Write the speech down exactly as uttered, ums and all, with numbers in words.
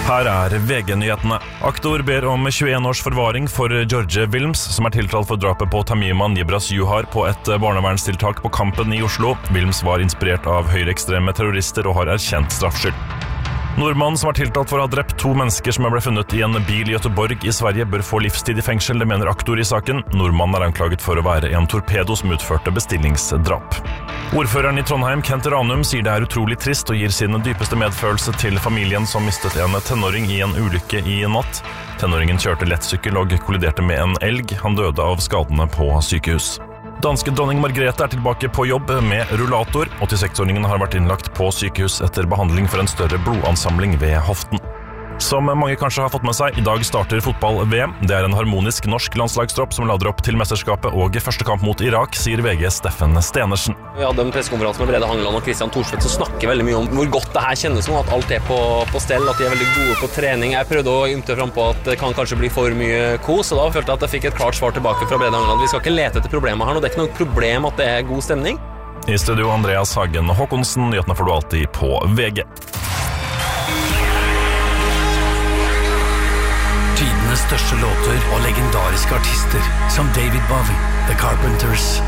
Her er V G-nyhetene. Aktor ber om tjueen års forvaring for George Wilms, som er tiltalt for drapet på Tamima Nibras Juhar på et barnevernstiltak på Kampen i Oslo. Wilms var inspirert av høyreekstreme terrorister og har erkjent straffskyld. Nordmannen som er tiltalt for å ha drept to mennesker som ble funnet i en bil i Göteborg i Sverige, bør få livstid i fengsel, det mener aktor i saken. Nordmannen er anklaget for å være en torpedo som utførte bestillingsdrap. Ordføreren i Trondheim, Kent Ranum, sier det er utrolig trist og gir sin dypeste medfølelse til familien som mistet en tenåring i en ulykke i natt. Tenåringen kjørte lettsykkel og kolliderte med en elg. Han døde av skadene på sykehus. Danske dronning Margrethe er tilbake på jobb med rullator. åttiseks-åringen har vært innlagt på sykehus etter behandling for en større blodansamling ved hoften. Som mange kanskje har fått med seg, i dag starter fotball-V M. Det er en harmonisk norsk landslagstropp som lader opp til mesterskapet og første kamp mot Irak, sier V G Steffen Stenersen. Vi hadde en pressekonferanse med Brede Hangeland og Christian Thorsvedt som snakker veldig mye om hvor godt det her kjennes nå, at alt er på, på stell, at de er veldig gode på trening. Jeg prøvde å ymte frem på at det kan kanskje bli for mye kos, og da følte jeg at jeg fikk et klart svar tilbake fra Brede Hangeland. Vi skal ikke lete etter problemer her nå, det er ikke noe problem at det er god stemning. I studio Andreas Hagen Håkonsen, nyhetene får du alltid på V G. Tidenes største låter og legendariske artister som David Bowie, The Carpenters,